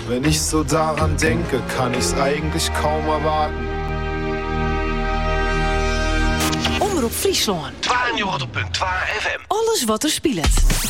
Wenn ich so daran denke, kann ich's eigentlich kaum erwarten. Omroep Friesland. 92.2 FM. Alles wat er speelt.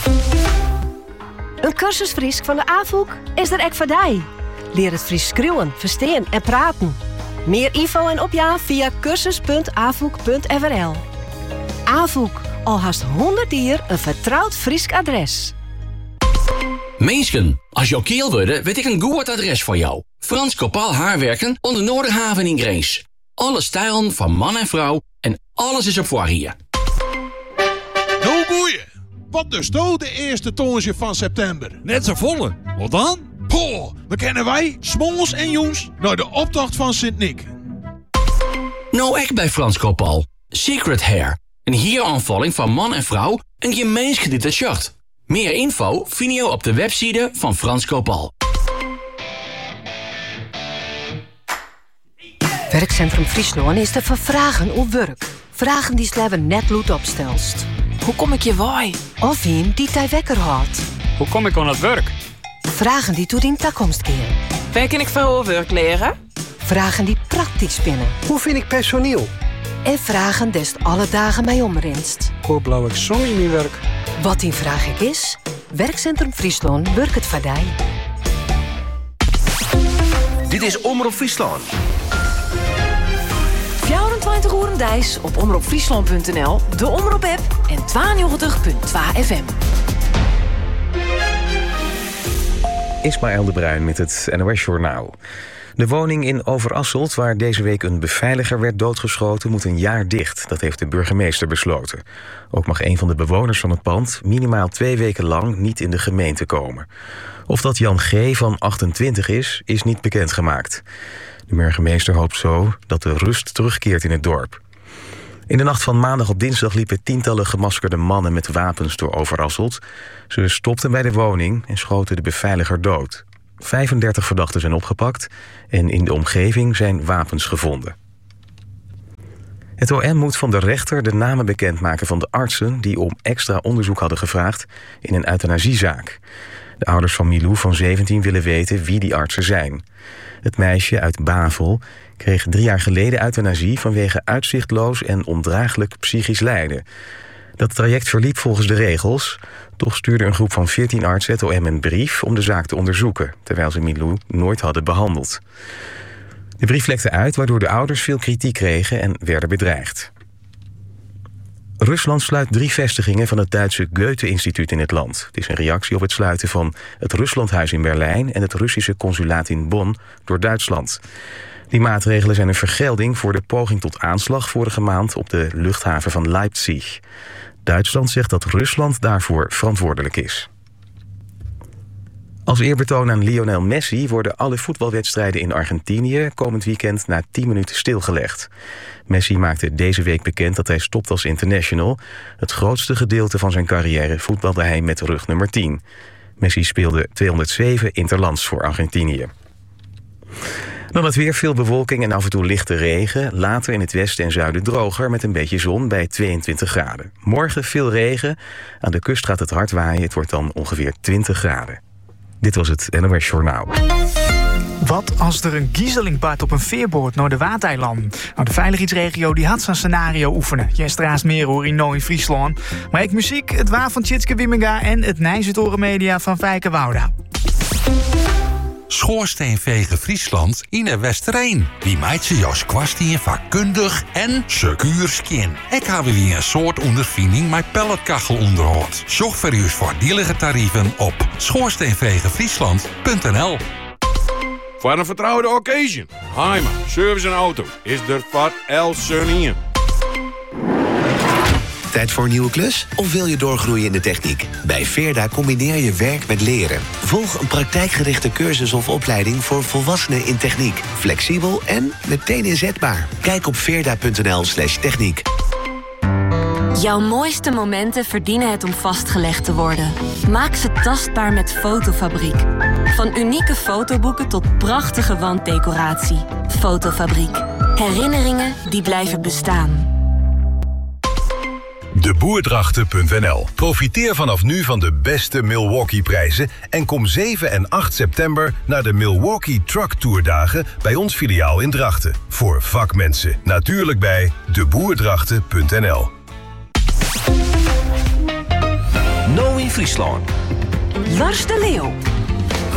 Een cursus Fries van de AVOEK is er ek voor dij. Leer het Fries schreeuwen, verstaan en praten. Meer info en opja via cursus.avoek.nl. AVOEK, al haast 100 jaar een vertrouwd Fries adres. Meesken, als jouw keel worden, weet ik een goed adres voor jou. Frans Kopaal Haarwerken onder Noorderhaven in Greens. Alle stijlen van man en vrouw en alles is op voor hier. Nou boeien, wat dus nou de eerste tonsje van september? Net zo volle. Wat dan? Poh, dan kennen wij, smols en jongens, naar de optocht van Sint-Nick. Nou echt bij Frans Kopaal. Secret Hair. Een hieraanvalling van man en vrouw en gemeensgedieter shirt. Meer info vind je op de website van Frans Kopaal. Werkcentrum Friesland is te vervragen op werk. Vragen die sleven net lood opstelst. Hoe kom ik je waai? Of iemand die tij wekker houdt. Hoe kom ik aan het werk? Vragen die tot in toekomst keren. Waar kan ik vrouwenwerk leren? Vragen die praktisch spinnen. Hoe vind ik personeel? En vragen des alle dagen mij omrenst. Hoe blauw ik zon in mijn werk? Wat die vraag ik is? Werkcentrum Friesland werkt het vaardij. Dit is Omroep Friesland. 24 uur dijs op omroepfriesland.nl, de Omroep-app en 92.2 FM. Ismaël de Bruin met het NOS-journaal. De woning in Overasselt, waar deze week een beveiliger werd doodgeschoten, moet een jaar dicht. Dat heeft de burgemeester besloten. Ook mag een van de bewoners van het pand minimaal 2 weken lang niet in de gemeente komen. Of dat Jan G. van 28 is niet bekendgemaakt. De burgemeester hoopt zo dat de rust terugkeert in het dorp. In de nacht van maandag op dinsdag liepen tientallen gemaskerde mannen met wapens door Overasselt. Ze stopten bij de woning en schoten de beveiliger dood. 35 verdachten zijn opgepakt en in de omgeving zijn wapens gevonden. Het OM moet van de rechter de namen bekendmaken van de artsen die om extra onderzoek hadden gevraagd in een euthanasiezaak. De ouders van Milou van 17 willen weten wie die artsen zijn. Het meisje uit Bavel kreeg 3 jaar geleden euthanasie vanwege uitzichtloos en ondraaglijk psychisch lijden. Dat traject verliep volgens de regels. Toch stuurde een groep van 14 artsen het OM een brief om de zaak te onderzoeken, terwijl ze Milou nooit hadden behandeld. De brief lekte uit, waardoor de ouders veel kritiek kregen en werden bedreigd. Rusland sluit 3 vestigingen van het Duitse Goethe-instituut in het land. Het is een reactie op het sluiten van het Ruslandhuis in Berlijn en het Russische consulaat in Bonn door Duitsland. Die maatregelen zijn een vergelding voor de poging tot aanslag vorige maand op de luchthaven van Leipzig. Duitsland zegt dat Rusland daarvoor verantwoordelijk is. Als eerbetoon aan Lionel Messi worden alle voetbalwedstrijden in Argentinië komend weekend na 10 minuten stilgelegd. Messi maakte deze week bekend dat hij stopt als international. Het grootste gedeelte van zijn carrière voetbalde hij met rug nummer 10. Messi speelde 207 interlands voor Argentinië. Dan het weer, veel bewolking en af en toe lichte regen. Later in het westen en zuiden droger met een beetje zon bij 22 graden. Morgen veel regen. Aan de kust gaat het hard waaien. Het wordt dan ongeveer 20 graden. Dit was het NOS Journaal. Wat als er een giezeling baart op een veerboot naar de Waddeneilanden? Nou, de veiligheidsregio die had zo'n scenario oefenen. Jestraas meer hoor in Nooi Friesland. Maar ik muziek, het waar van Tjitske Wimminga en het Nijzetoren Media van Fijke Wouda. Schoorsteenvegen Friesland in de Westereen. Die meid ze Jos kwastien vakkundig en secuur skin. Ik heb weer een soort ondervinding met pelletkachel onderhoud. Zorg voor uw voordielige tarieven op schoorsteenvegenfriesland.nl. Voor een vertrouwde occasion. Heima, service en auto is er voor El Sunien. Tijd voor een nieuwe klus? Of wil je doorgroeien in de techniek? Bij Veerda combineer je werk met leren. Volg een praktijkgerichte cursus of opleiding voor volwassenen in techniek. Flexibel en meteen inzetbaar. Kijk op veerda.nl/techniek. Jouw mooiste momenten verdienen het om vastgelegd te worden. Maak ze tastbaar met Fotofabriek. Van unieke fotoboeken tot prachtige wanddecoratie. Fotofabriek. Herinneringen die blijven bestaan. Deboerdrachten.nl. Profiteer vanaf nu van de beste Milwaukee-prijzen en kom 7 en 8 september naar de Milwaukee Truck Tour dagen bij ons filiaal in Drachten. Voor vakmensen. Natuurlijk bij Deboerdrachten.nl. No in Friesland. Lars de Leeuw.